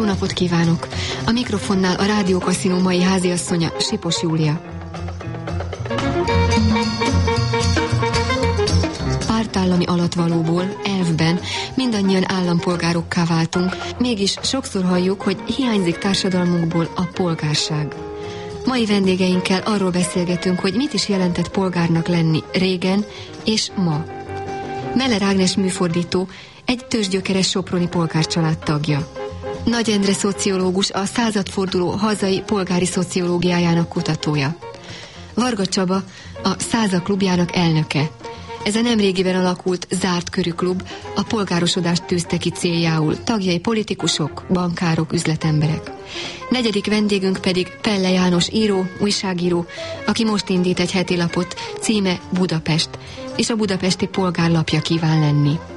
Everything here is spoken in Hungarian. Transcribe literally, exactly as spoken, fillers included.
Jó napot kívánok! A mikrofonnál a Rádió Kaszinó mai háziasszonya, Sipos Júlia. Pártállami alatvalóból, elvben mindannyian állampolgárokká váltunk, mégis sokszor halljuk, hogy hiányzik társadalmunkból a polgárság. Mai vendégeinkkel arról beszélgetünk, hogy mit is jelentett polgárnak lenni régen és ma. Meller Ágnes műfordító, egy tőzsgyökeres soproni polgárcsalád tagja. Nagy Endre szociológus, a századforduló hazai polgári szociológiájának kutatója. Varga Csaba, a Száza klubjának elnöke. Ez a nemrégiben alakult zárt körű klub a polgárosodást tűzte ki céljául, tagjai politikusok, bankárok, üzletemberek. Negyedik vendégünk pedig Pelle János író, újságíró, aki most indít egy heti lapot, címe Budapest, és a budapesti polgárlapja kíván lenni.